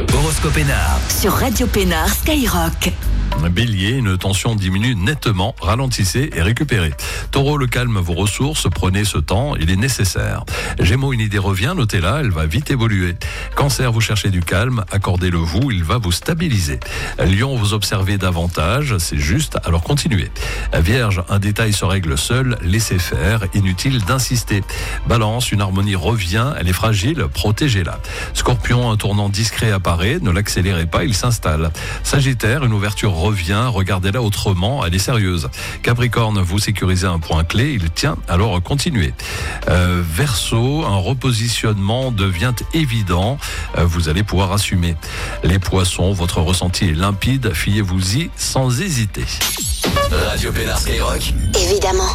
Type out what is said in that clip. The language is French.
Horoscope Pénard. Sur Radio Pénard Skyrock. Bélier, une tension diminue nettement, ralentissez et récupérez. Taureau, le calme vous ressource, prenez ce temps, il est nécessaire. Gémeaux, une idée revient, notez-la, elle va vite évoluer. Cancer, vous cherchez du calme, accordez-le vous, il va vous stabiliser. Lion, vous observez davantage, c'est juste, alors continuez. Vierge, un détail se règle seul, laissez faire, inutile d'insister. Balance, une harmonie revient, elle est fragile, protégez-la. Scorpion, un tournant discret apparaît, ne l'accélérez pas, il s'installe. Sagittaire, une ouverture revient, regardez-la autrement, elle est sérieuse. Capricorne, vous sécurisez un point clé, il tient, alors continuez. Verseau, un repositionnement devient évident, vous allez pouvoir assumer. Les poissons, votre ressenti est limpide, fiez-vous-y sans hésiter. Radio Pénard Skyrock. Évidemment.